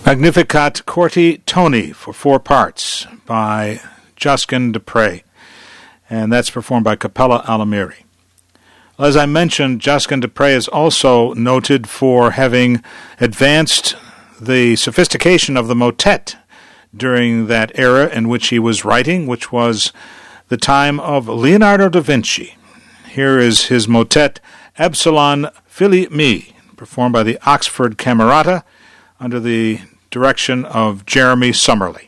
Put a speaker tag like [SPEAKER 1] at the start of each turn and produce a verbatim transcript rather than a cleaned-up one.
[SPEAKER 1] Magnificat Corti Toni for four parts by Josquin du Pré, and that's performed by Cappella Alamiri. As I mentioned, Josquin du Pré is also noted for having advanced the sophistication of the motet during that era in which he was writing, which was the time of Leonardo da Vinci. Here is his motet Absalon Fili Mi, performed by the Oxford Camerata under the direction of Jeremy Summerly.